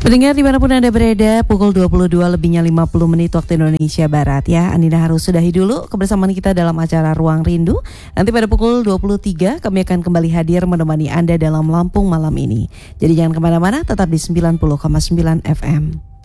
Pendengar dimanapun Anda berada, pukul 22 lebihnya 50 menit waktu Indonesia Barat ya. Andina harus sudahi dulu kebersamaan kita dalam acara Ruang Rindu. Nanti pada pukul 23 kami akan kembali hadir menemani Anda dalam Lampung malam ini. Jadi jangan kemana-mana, tetap di 90,9 FM.